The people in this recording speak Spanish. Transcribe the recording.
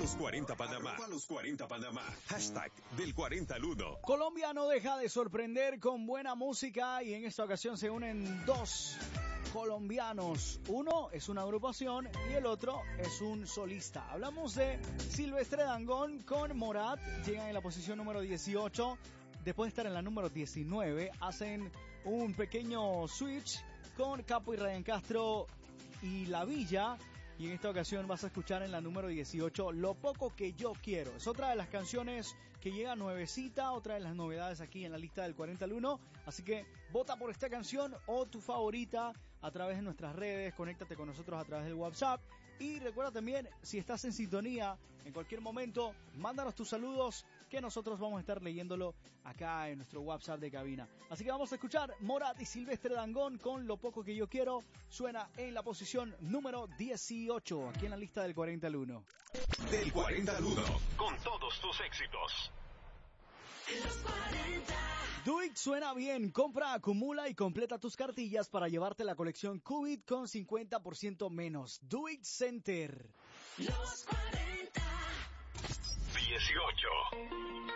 los 40 Panamá. Arroba los 40 Panamá. Hashtag del 40 al 1. Colombia no deja de sorprender con buena música y en esta ocasión se unen dos colombianos. Uno es una agrupación y el otro es un solista. Hablamos de Silvestre Dangond con Morat. Llegan en la posición número 18. Después de estar en la número 19, hacen un pequeño switch con Capo y Ryan Castro y La Villa. Y en esta ocasión vas a escuchar en la número 18 Lo Poco Que Yo Quiero. Es otra de las canciones que llega nuevecita, otra de las novedades aquí en la lista del 40 al 1. Así que vota por esta canción o tu favorita a través de nuestras redes. Conéctate con nosotros a través del WhatsApp. Y recuerda también, si estás en sintonía en cualquier momento, mándanos tus saludos que nosotros vamos a estar leyéndolo acá en nuestro WhatsApp de cabina. Así que vamos a escuchar Morat y Silvestre Dangond con Lo Poco Que Yo Quiero. Suena en la posición número 18, aquí en la lista del 40 al 1. Del 40 al 1. Con todos tus éxitos. Los 40. Do It suena bien. Compra, acumula y completa tus cartillas para llevarte la colección Qubit con 50% menos. Do It Center. Los 40. 18.